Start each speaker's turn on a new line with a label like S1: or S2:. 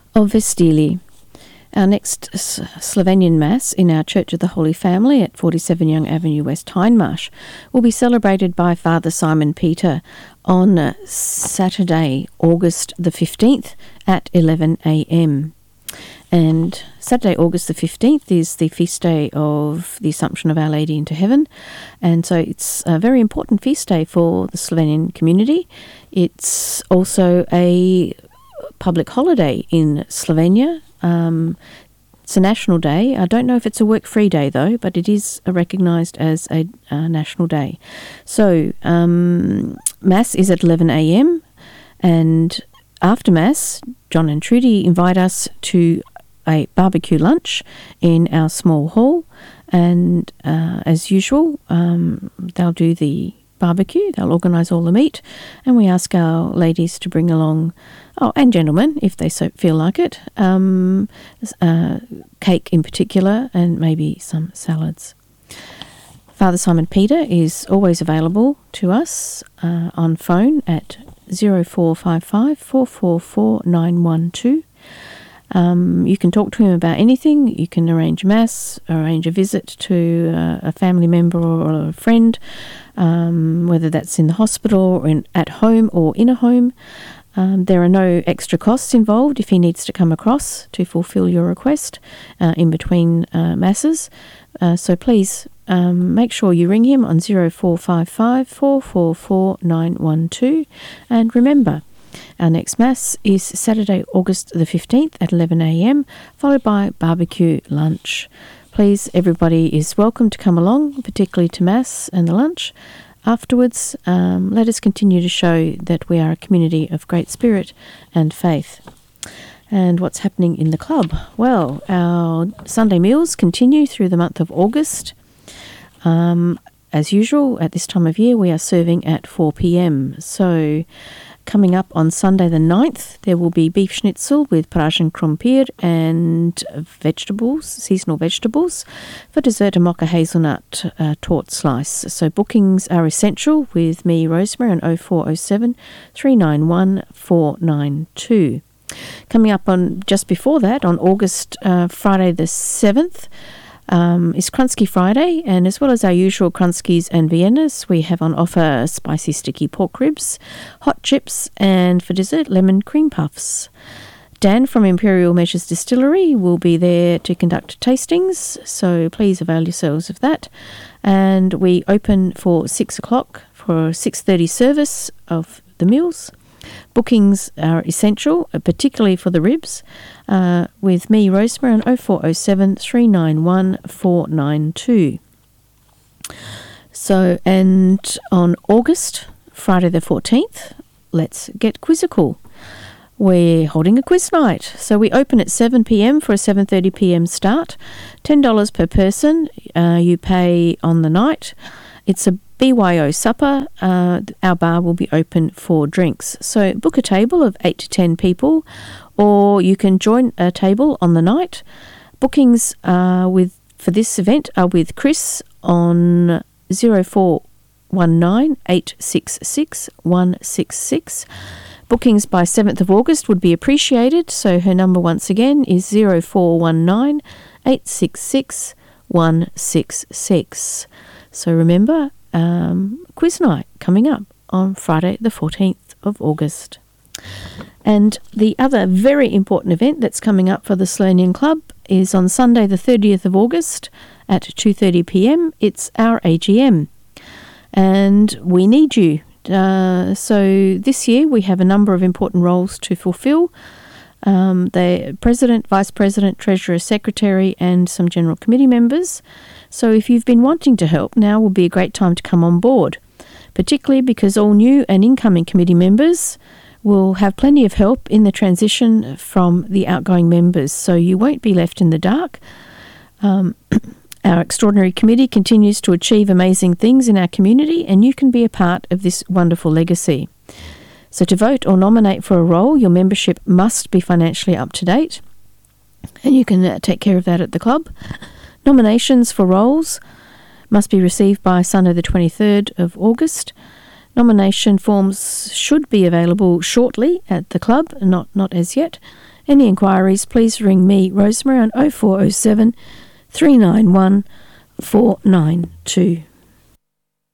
S1: of Vestili. Our next Slovenian Mass in our Church of the Holy Family at 47 Young Avenue, West Hindmarsh, will be celebrated by Father Simon Peter on Saturday, August the 15th at 11 a.m. And Saturday, August the 15th is the feast day of the Assumption of Our Lady into Heaven. And so it's a very important feast day for the Slovenian community. It's also a public holiday in Slovenia. It's a national day. I don't know if it's a work-free day, though, but it is recognised as a national day. So Mass is at 11 a.m. and after Mass, John and Trudy invite us to a barbecue lunch in our small hall, and as usual, they'll do the barbecue, they'll organise all the meat, and we ask our ladies to bring along, and gentlemen, if they so feel like it, cake in particular, and maybe some salads. Father Simon Peter is always available to us on phone at 0455 444 912. You can talk to him about anything. You can arrange Mass, arrange a visit to a family member or a friend, whether that's in the hospital or at home or in a home. There are no extra costs involved if he needs to come across to fulfill your request in between Masses. So please make sure you ring him on 0455 444 912. And remember, our next Mass is Saturday, August the 15th at 11 a.m, followed by barbecue lunch. Please, everybody is welcome to come along, particularly to Mass and the lunch. Afterwards, let us continue to show that we are a community of great spirit and faith. And what's happening in the club? Well, our Sunday meals continue through the month of August. As usual, at this time of year, we are serving at 4 p.m. So coming up on Sunday the 9th, there will be beef schnitzel with pražen krompir and vegetables, seasonal vegetables. For dessert, a mocha hazelnut torte slice. So bookings are essential with me, Rosemary, on 0407 391 492. Coming up on just before that, on August Friday the 7th, is Krunsky Friday, and as well as our usual Krunskies and Viennas, we have on offer spicy sticky pork ribs, hot chips, and for dessert, lemon cream puffs. Dan from Imperial Measures Distillery will be there to conduct tastings, so please avail yourselves of that. And we open for 6 o'clock for a 6:30 service of the meals. Bookings are essential, particularly for the ribs, with me, Rosemary, on 0407 391 492. So, and on August, Friday the 14th, let's get quizzical. We're holding a quiz night. So we open at 7 p.m. for a 7:30 p.m. start. $10 per person. You pay on the night. It's a BYO supper. Our bar will be open for drinks. So book a table of 8 to 10 people, or you can join a table on the night. Bookings for this event are with Chris on 0419 866 166. Bookings by 7th of August would be appreciated. So her number once again is 0419 866 166. So remember, quiz night coming up on Friday the 14th of August. And the other very important event that's coming up for the Slovenian Club is on Sunday the 30th of August at 2:30 p.m. It's our AGM. And we need you. So this year we have a number of important roles to fulfill. The President, Vice President, Treasurer, Secretary, and some General Committee members. So if you've been wanting to help, now will be a great time to come on board, particularly because all new and incoming committee members will have plenty of help in the transition from the outgoing members, so you won't be left in the dark. Our extraordinary committee continues to achieve amazing things in our community, and you can be a part of this wonderful legacy. So to vote or nominate for a role, your membership must be financially up to date, and you can take care of that at the club. Nominations for roles must be received by Sunday the 23rd of August. Nomination forms should be available shortly at the club, not as yet. Any inquiries, please ring me, Rosemary, on 0407 391 492.